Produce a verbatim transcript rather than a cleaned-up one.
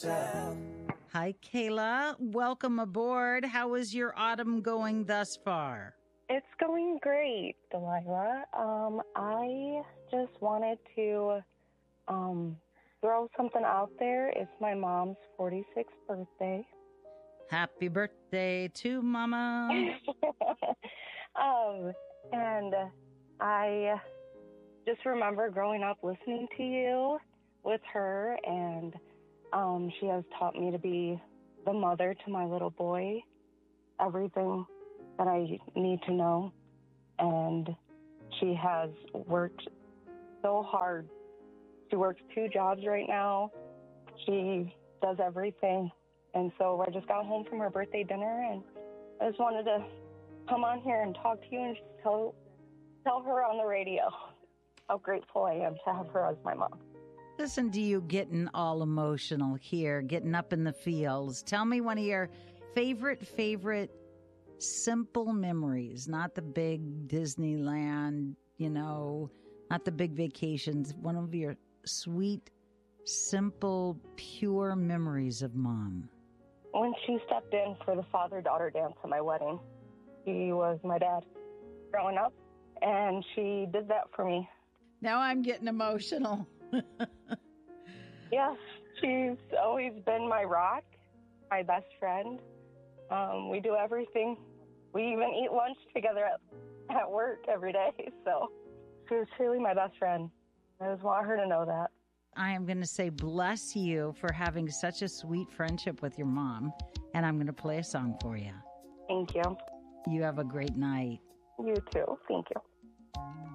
yourself. Hi, Kayla. Welcome aboard. How is your autumn going thus far? It's going great, Delilah. Um, I just wanted to um, throw something out there. It's my mom's forty-sixth birthday. Happy birthday to Mama. um, and I just remember growing up listening to you with her, and um, she has taught me to be the mother to my little boy, everything that I need to know. And she has worked so hard. She works two jobs right now. She does everything. And so I just got home from her birthday dinner, and I just wanted to come on here and talk to you and just tell, tell her on the radio how grateful I am to have her as my mom. Listen to you getting all emotional here, getting up in the feels. Tell me one of your favorite, favorite simple memories, not the big Disneyland, you know, not the big vacations. One of your sweet, simple, pure memories of Mom. When she stepped in for the father-daughter dance at my wedding, he was my dad growing up, and she did that for me. Now I'm getting emotional. Yes, she's always been my rock, my best friend. Um, we do everything. We even eat lunch together at, at work every day. So she was truly my best friend. I just want her to know that. I am going to say bless you for having such a sweet friendship with your mom. And I'm going to play a song for you. Thank you. You have a great night. You too. Thank you.